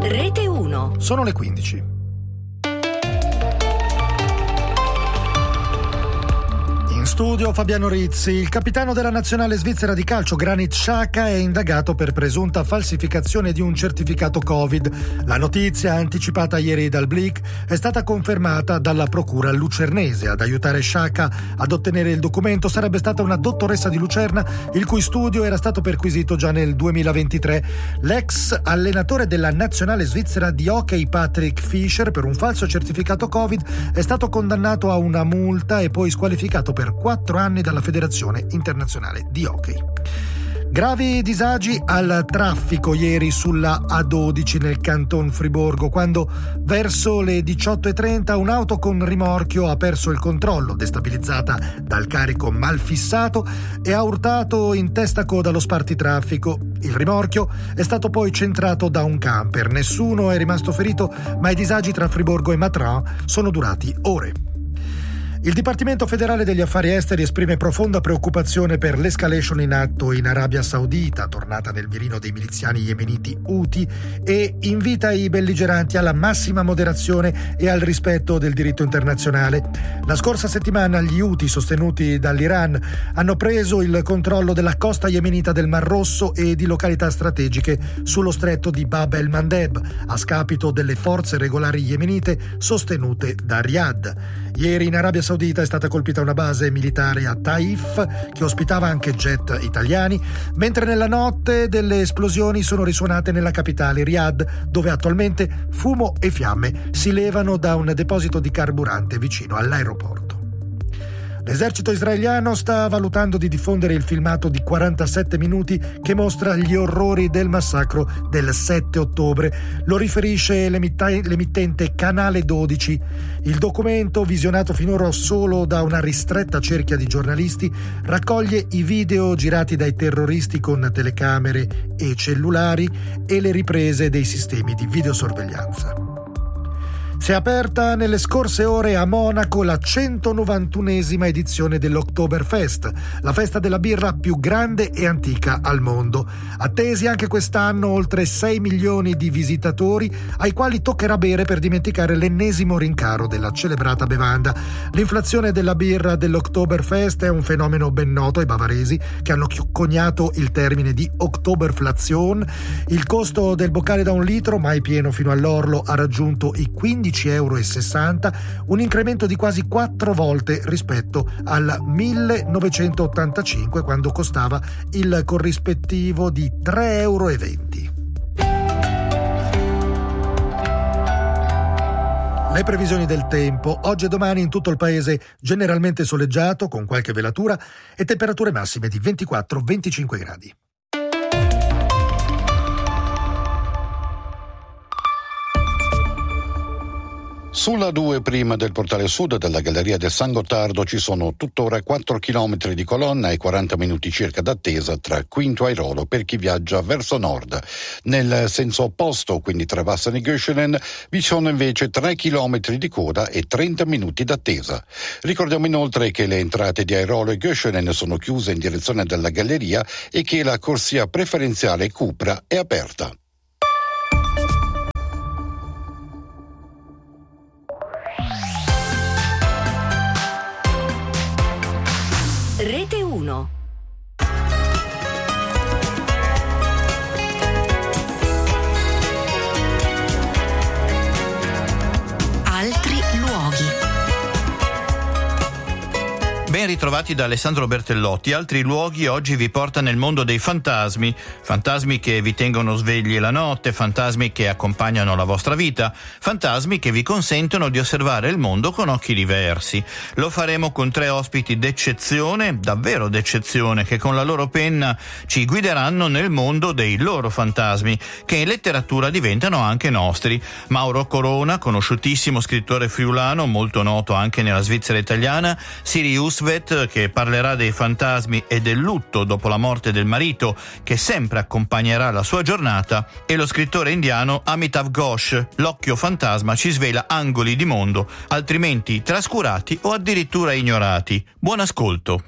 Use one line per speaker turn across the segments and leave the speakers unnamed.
Rete 1.
Sono le 15. Studio Fabiano Rizzi. Il capitano della nazionale svizzera di calcio Granit Xhaka è indagato per presunta falsificazione di un certificato Covid. La notizia, anticipata ieri dal Blick, è stata confermata dalla procura lucernese. Ad aiutare Xhaka ad ottenere il documento sarebbe stata una dottoressa di Lucerna, il cui studio era stato perquisito già nel 2023. L'ex allenatore della nazionale svizzera di hockey Patrick Fischer, per un falso certificato Covid, è stato condannato a una multa e poi squalificato per 4 anni dalla Federazione Internazionale di Hockey. Gravi disagi al traffico ieri sulla A12 nel Canton Friburgo, quando verso le 18:30 un'auto con rimorchio ha perso il controllo, destabilizzata dal carico malfissato, e ha urtato in testa coda lo spartitraffico. Il rimorchio è stato poi centrato da un camper. Nessuno è rimasto ferito, ma i disagi tra Friburgo e Matran sono durati ore. Il Dipartimento federale degli affari esteri esprime profonda preoccupazione per l'escalation in atto in Arabia Saudita, tornata nel mirino dei miliziani yemeniti Houthi, e invita i belligeranti alla massima moderazione e al rispetto del diritto internazionale. La scorsa settimana gli Houthi, sostenuti dall'Iran, hanno preso il controllo della costa yemenita del Mar Rosso e di località strategiche sullo stretto di Bab el-Mandeb, a scapito delle forze regolari yemenite sostenute da Riyadh. Ieri in Arabia Saudita è stata colpita una base militare a Taif che ospitava anche jet italiani, mentre nella notte delle esplosioni sono risuonate nella capitale Riyadh, dove attualmente fumo e fiamme si levano da un deposito di carburante vicino all'aeroporto. L'esercito israeliano sta valutando di diffondere il filmato di 47 minuti che mostra gli orrori del massacro del 7 ottobre. Lo riferisce l'emittente Canale 12. Il documento, visionato finora solo da una ristretta cerchia di giornalisti, raccoglie i video girati dai terroristi con telecamere e cellulari e le riprese dei sistemi di videosorveglianza. Si è aperta nelle scorse ore a Monaco la 191esima edizione dell'Oktoberfest, la festa della birra più grande e antica al mondo. Attesi anche quest'anno oltre 6 milioni di visitatori, ai quali toccherà bere per dimenticare l'ennesimo rincaro della celebrata bevanda. L'inflazione della birra dell'Oktoberfest è un fenomeno ben noto ai bavaresi, che hanno coniato il termine di Oktoberflation. Il costo del boccale da 1 litro, mai pieno fino all'orlo, ha raggiunto i 15,60 €, un incremento di quasi 4 volte rispetto al 1985, quando costava il corrispettivo di 3,20 €. Le previsioni del tempo: oggi e domani in tutto il paese generalmente soleggiato, con qualche velatura, e temperature massime di 24-25 gradi.
Sulla 2 prima del portale sud della Galleria del San Gottardo ci sono tuttora 4 chilometri di colonna e 40 minuti circa d'attesa tra Quinto Airolo per chi viaggia verso nord. Nel senso opposto, quindi tra Vassano e Göschenen, vi sono invece 3 chilometri di coda e 30 minuti d'attesa. Ricordiamo inoltre che le entrate di Airolo e Göschenen sono chiuse in direzione della Galleria e che la corsia preferenziale Cupra è aperta.
Rete 1. Altri luoghi.
Ben ritrovati da Alessandro Bertellotti. Altri luoghi oggi vi porta nel mondo dei fantasmi che vi tengono svegli la notte, fantasmi che accompagnano la vostra vita, fantasmi che vi consentono di osservare il mondo con occhi diversi. Lo faremo con 3 ospiti d'eccezione, davvero d'eccezione, che con la loro penna ci guideranno nel mondo dei loro fantasmi, che in letteratura diventano anche nostri. Mauro Corona, conosciutissimo scrittore friulano, molto noto anche nella Svizzera italiana, Sirius che parlerà dei fantasmi e del lutto dopo la morte del marito, che sempre accompagnerà la sua giornata, e lo scrittore indiano Amitav Ghosh. L'occhio fantasma ci svela angoli di mondo altrimenti trascurati o addirittura ignorati. Buon ascolto.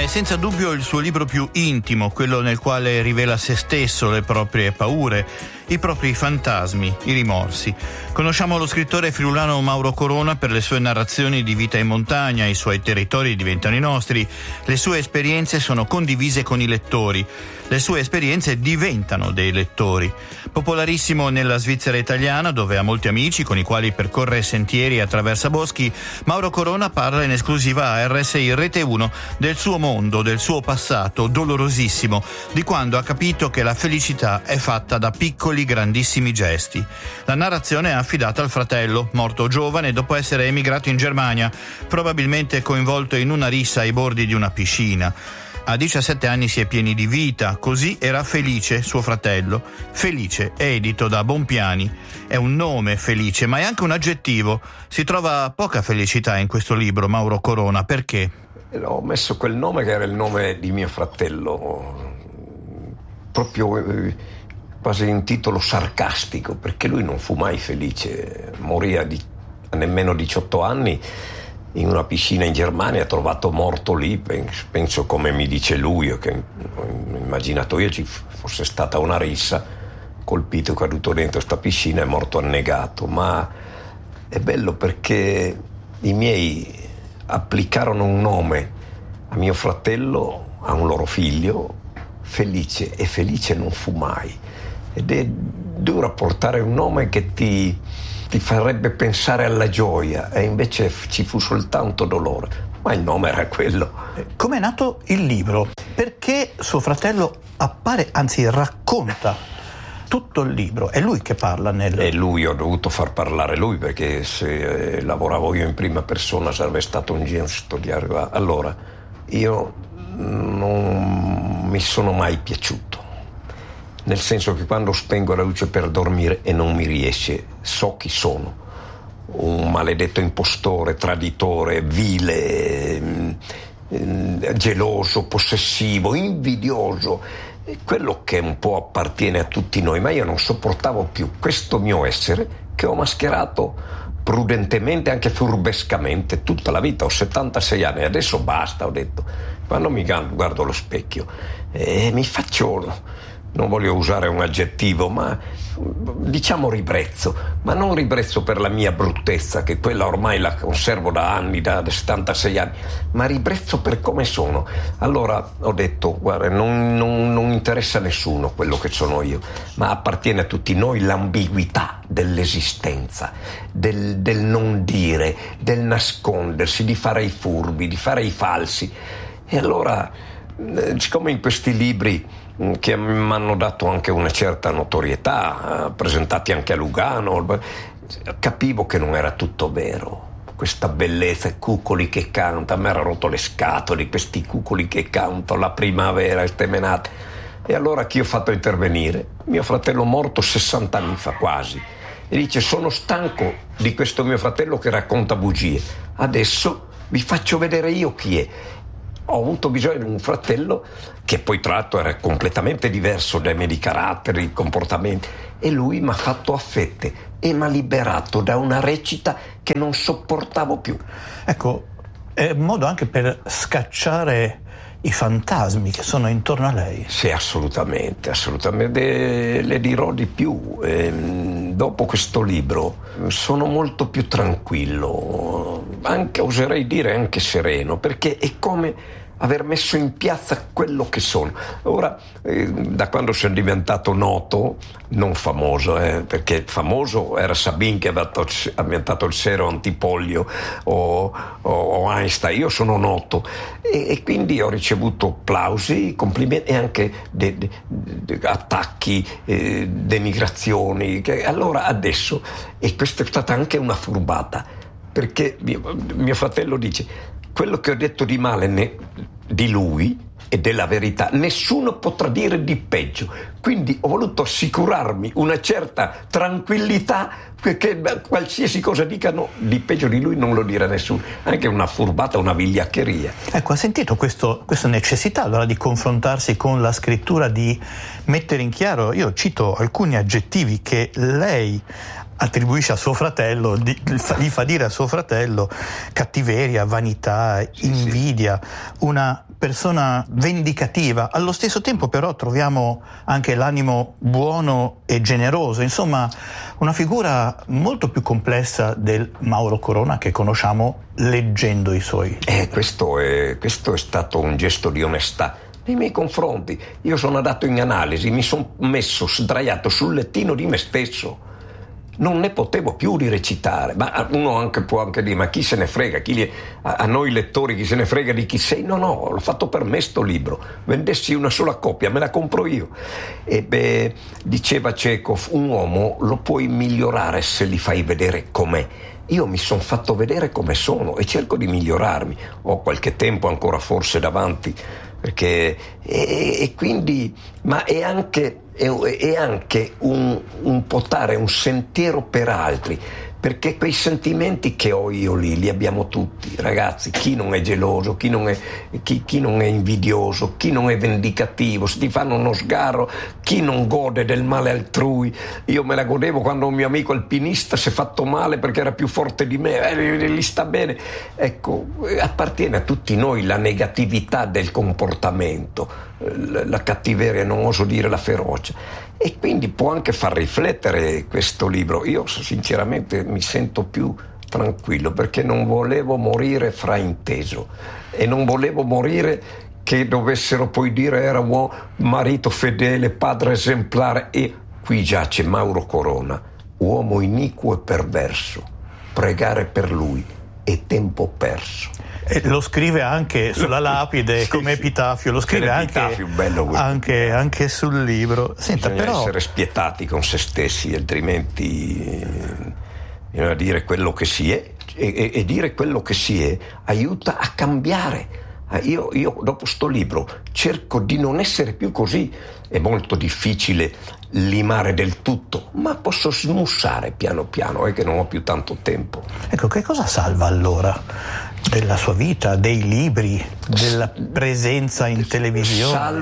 senza dubbio il suo libro più intimo, quello nel quale rivela se stesso, le proprie paure, i propri fantasmi, i rimorsi. Conosciamo lo scrittore friulano Mauro Corona per le sue narrazioni di vita in montagna, i suoi territori diventano i nostri, le sue esperienze sono condivise con i lettori, le sue esperienze diventano dei lettori. Popolarissimo nella Svizzera italiana, dove ha molti amici con i quali percorre sentieri e attraversa boschi, Mauro Corona parla in esclusiva a RSI Rete 1 del suo mondo, del suo passato dolorosissimo, di quando ha capito che la felicità è fatta da piccoli grandissimi gesti. La narrazione è affidata al fratello, morto giovane dopo essere emigrato in Germania, probabilmente coinvolto in una rissa ai bordi di una piscina. A 17 anni si è pieni di vita, così era Felice, suo fratello. Felice è edito da Bompiani. È un nome Felice, ma è anche un aggettivo. Si trova poca felicità in questo libro, Mauro Corona, perché?
Ho messo quel nome che era il nome di mio fratello, proprio quasi in titolo sarcastico, perché lui non fu mai felice. Morì a nemmeno 18 anni in una piscina in Germania, trovato morto lì, penso come mi dice lui, che ho immaginato io ci fosse stata una rissa, colpito, caduto dentro sta piscina e morto annegato. Ma è bello perché i miei applicarono un nome a mio fratello, a un loro figlio, Felice, e Felice non fu mai. Ed è duro portare un nome che ti farebbe pensare alla gioia, e invece ci fu soltanto dolore, ma il nome era quello.
Com'è nato il libro? Perché suo fratello appare, anzi racconta tutto il libro, è lui che parla
E lui, ho dovuto far parlare lui, perché se lavoravo io in prima persona sarebbe stato un gesto di arrivare. Allora, io non mi sono mai piaciuto, nel senso che quando spengo la luce per dormire e non mi riesce, so chi sono: un maledetto impostore, traditore, vile, geloso, possessivo, invidioso, quello che un po' appartiene a tutti noi. Ma io non sopportavo più questo mio essere, che ho mascherato prudentemente, anche furbescamente, tutta la vita. Ho 76 anni, adesso basta, ho detto. Quando mi guardo allo specchio mi faccio, non voglio usare un aggettivo, ma diciamo ribrezzo, ma non ribrezzo per la mia bruttezza, che quella ormai la conservo da anni, da 76 anni, ma ribrezzo per come sono. Allora ho detto, guarda, non interessa a nessuno quello che sono io, ma appartiene a tutti noi l'ambiguità dell'esistenza, del non dire, del nascondersi, di fare i furbi, di fare i falsi. E allora, siccome in questi libri, che mi hanno dato anche una certa notorietà, presentati anche a Lugano, capivo che non era tutto vero. Questa bellezza, i cucoli che canta, a me era rotto le scatole, questi cucoli che cantano, la primavera, ste menate. E allora chi ho fatto intervenire? Mio fratello morto 60 anni fa quasi. E dice: sono stanco di questo mio fratello che racconta bugie, adesso vi faccio vedere io chi è. Ho avuto bisogno di un fratello che poi tra l'altro era completamente diverso dai miei caratteri, di comportamenti, e lui mi ha fatto a fette e mi ha liberato da una recita che non sopportavo più.
Ecco, è un modo anche per scacciare i fantasmi che sono intorno a lei.
Sì, assolutamente. Le dirò di più. Dopo questo libro sono molto più tranquillo, anche, oserei dire anche sereno, perché è come aver messo in piazza quello che sono. Ora, da quando sono diventato noto, non famoso, perché famoso era Sabin che aveva inventato il sero antipolio, o Einstein. Io sono noto e quindi ho ricevuto applausi, complimenti e anche attacchi, denigrazioni. Allora adesso, e questa è stata anche una furbata, perché mio fratello dice: quello che ho detto di male di lui e della verità, nessuno potrà dire di peggio. Quindi ho voluto assicurarmi una certa tranquillità, perché qualsiasi cosa dicano di peggio di lui non lo dirà nessuno. Anche una furbata, una vigliaccheria.
Ecco, ha sentito questa necessità allora di confrontarsi con la scrittura, di mettere in chiaro, io cito alcuni aggettivi che lei attribuisce a suo fratello, gli fa dire a suo fratello cattiveria, vanità, invidia, una persona vendicativa. Allo stesso tempo però troviamo anche l'animo buono e generoso, insomma una figura molto più complessa del Mauro Corona che conosciamo leggendo i suoi.
Questo è stato un gesto di onestà nei miei confronti. Io sono andato in analisi, mi sono messo sdraiato sul lettino di me stesso. Non ne potevo più di recitare, ma uno può anche dire, ma chi se ne frega, a noi lettori chi se ne frega di chi sei? No, l'ho fatto per me sto libro, vendessi una sola copia, me la compro io. E diceva Chekhov, un uomo lo puoi migliorare se li fai vedere com'è. Io mi sono fatto vedere come sono e cerco di migliorarmi, ho qualche tempo ancora forse davanti, perché e quindi, ma è anche un portare un sentiero per altri, perché quei sentimenti che ho io li abbiamo tutti, ragazzi. Chi non è geloso, chi non è invidioso, chi non è vendicativo, se ti fanno uno sgarro, chi non gode del male altrui. Io me la godevo quando un mio amico alpinista si è fatto male perché era più forte di me, gli sta bene. Ecco, appartiene a tutti noi la negatività del comportamento, la cattiveria, non oso dire la ferocia. E quindi può anche far riflettere questo libro. Io sinceramente mi sento più tranquillo perché non volevo morire frainteso e non volevo morire che dovessero poi dire era un marito fedele, padre esemplare. E qui giace Mauro Corona, uomo iniquo e perverso, pregare per lui è tempo perso.
E lo scrive anche sulla lapide come epitafio, lo scrive anche sul libro. Senta,
bisogna
però
essere spietati con se stessi, altrimenti bisogna dire quello che si è, e dire quello che si è aiuta a cambiare. Io dopo sto libro cerco di non essere più così. È molto difficile limare del tutto, ma posso smussare piano piano, è che non ho più tanto tempo.
Ecco, che cosa salva allora della sua vita, dei libri, della presenza in televisione?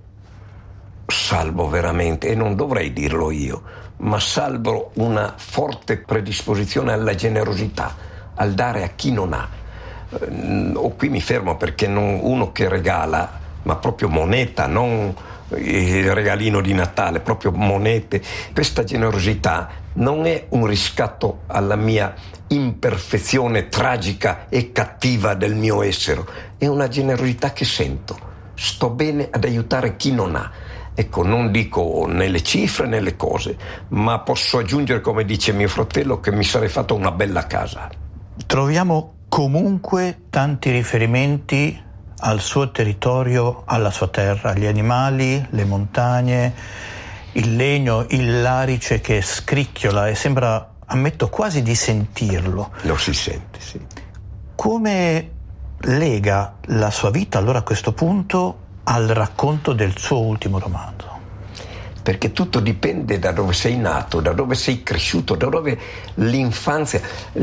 Salvo veramente, e non dovrei dirlo io, ma salvo una forte predisposizione alla generosità, al dare a chi non ha. Qui mi fermo perché uno che regala, ma proprio moneta, non il regalino di Natale, proprio monete. Questa generosità non è un riscatto alla mia imperfezione tragica e cattiva del mio essere, è una generosità che sento. Sto bene ad aiutare chi non ha. Ecco, non dico nelle cifre, nelle cose, ma posso aggiungere, come dice mio fratello, che mi sarei fatto una bella casa.
Troviamo comunque tanti riferimenti al suo territorio, alla sua terra, gli animali, le montagne, il legno, il larice che scricchiola e sembra, ammetto, quasi di sentirlo.
Lo si sente, sì.
Come lega la sua vita allora a questo punto al racconto del suo ultimo romanzo?
Perché tutto dipende da dove sei nato, da dove sei cresciuto, da dove l'infanzia,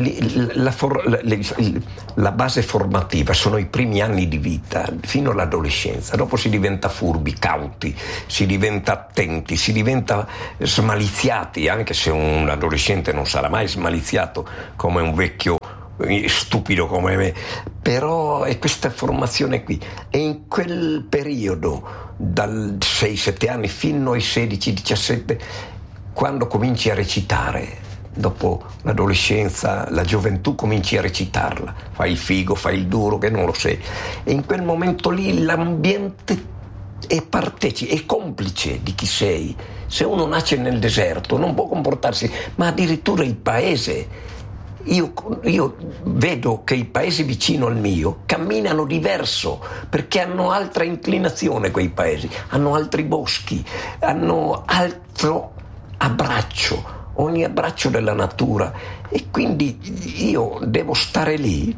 la base formativa sono i primi anni di vita, fino all'adolescenza. Dopo si diventa furbi, cauti, si diventa attenti, si diventa smaliziati, anche se un adolescente non sarà mai smaliziato come un vecchio stupido come me, però è questa formazione qui. E in quel periodo, dal 6-7 anni fino ai 16-17, quando cominci a recitare, dopo l'adolescenza, la gioventù, cominci a recitarla, fai il figo, fai il duro, che non lo sei, e in quel momento lì l'ambiente è partecipe, è complice di chi sei. Se uno nasce nel deserto non può comportarsi, ma addirittura il paese. Io vedo che i paesi vicino al mio camminano diverso, perché hanno altra inclinazione quei paesi, hanno altri boschi, hanno altro abbraccio, ogni abbraccio della natura, e quindi io devo stare lì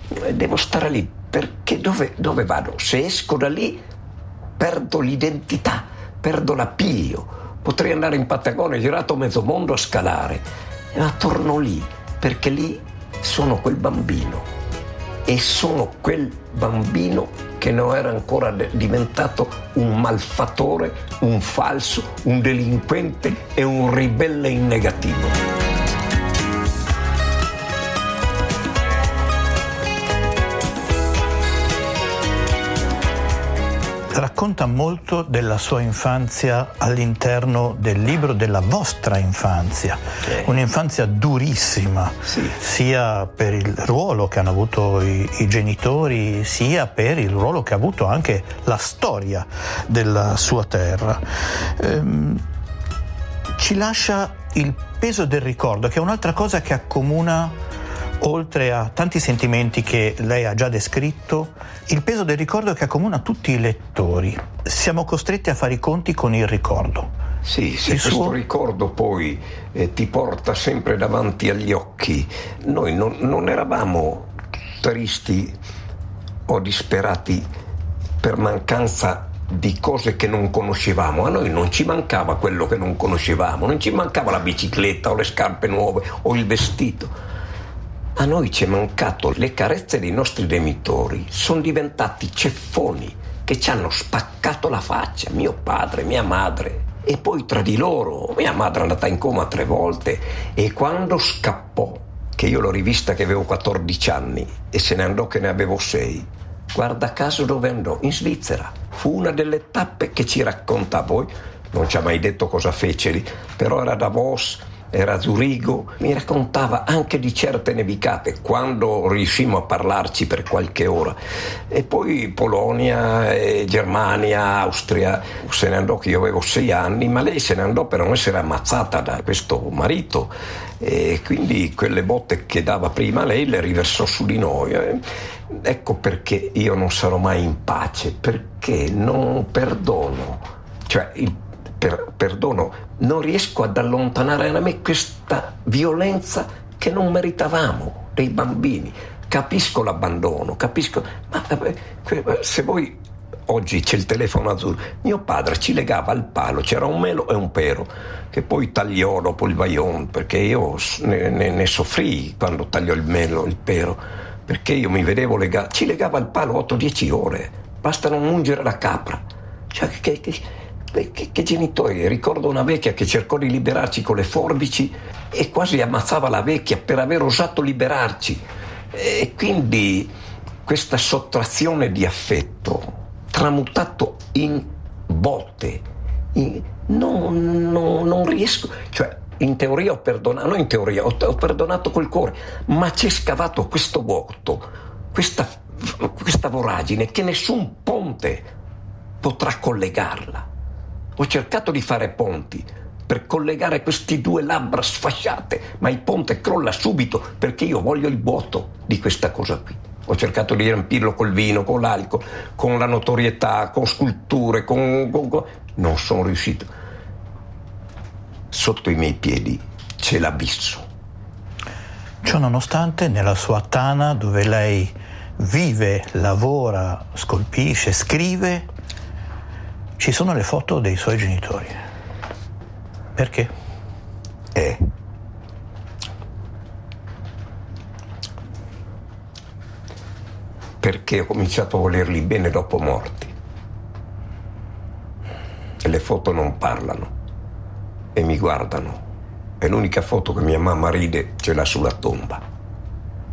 perché dove vado? Se esco da lì perdo l'identità, perdo l'appiglio. Potrei andare in Patagonia, girato mezzo mondo a scalare, ma torno lì perché lì sono quel bambino, e sono quel bambino che non era ancora diventato un malfattore, un falso, un delinquente e un ribelle in negativo.
racconta molto della sua infanzia all'interno del libro, della vostra infanzia, un'infanzia durissima, sia per il ruolo che hanno avuto i genitori, sia per il ruolo che ha avuto anche la storia della sua terra. Ci lascia il peso del ricordo, che è un'altra cosa che accomuna, oltre a tanti sentimenti che lei ha già descritto, il peso del ricordo che accomuna tutti i lettori. Siamo costretti a fare i conti con il ricordo.
Sì, se questo ricordo poi ti porta sempre davanti agli occhi. Noi non eravamo tristi o disperati per mancanza di cose che non conoscevamo. A noi non ci mancava quello che non conoscevamo, non ci mancava la bicicletta o le scarpe nuove o il vestito. A noi ci è mancato le carezze dei nostri genitori, sono diventati ceffoni che ci hanno spaccato la faccia, mio padre, mia madre, e poi tra di loro, mia madre è andata in coma 3 volte e quando scappò, che io l'ho rivista che avevo 14 anni e se ne andò che ne avevo 6, guarda caso dove andò? In Svizzera. Fu una delle tappe che ci racconta, poi non ci ha mai detto cosa fece lì, però era Davos, era a Zurigo, mi raccontava anche di certe nevicate quando riuscimmo a parlarci per qualche ora. E poi Polonia, Germania, Austria. Se ne andò che io avevo 6 anni, ma lei se ne andò per non essere ammazzata da questo marito e quindi quelle botte che dava prima lei le riversò su di noi. Ecco perché io non sarò mai in pace, perché non perdono, cioè perdono, non riesco ad allontanare da me questa violenza che non meritavamo dei bambini. Capisco l'abbandono, ma se voi oggi c'è il telefono azzurro, mio padre ci legava al palo, c'era un melo e un pero che poi tagliò dopo il vaion, perché io ne soffrii quando tagliò il melo, il pero, perché io mi vedevo legato, ci legava al palo 8-10 ore, basta non mungere la capra. Cioè che genitori? Ricordo una vecchia che cercò di liberarci con le forbici e quasi ammazzava la vecchia per aver osato liberarci. E quindi questa sottrazione di affetto tramutato in botte, non riesco, cioè in teoria ho perdonato, non in teoria, ho perdonato col cuore, ma c'è scavato questo vuoto, questa voragine che nessun ponte potrà collegarla. Ho cercato di fare ponti per collegare questi 2 labbra sfasciate, ma il ponte crolla subito perché io voglio il vuoto di questa cosa qui. Ho cercato di riempirlo col vino, con l'alcol, con la notorietà, con sculture, non sono riuscito. Sotto i miei piedi c'è l'abisso.
Ciò nonostante, nella sua tana, dove lei vive, lavora, scolpisce, scrive, ci sono le foto dei suoi genitori. Perché?
Perché ho cominciato a volerli bene dopo morti. E le foto non parlano e mi guardano. E l'unica foto che mia mamma ride ce l'ha sulla tomba.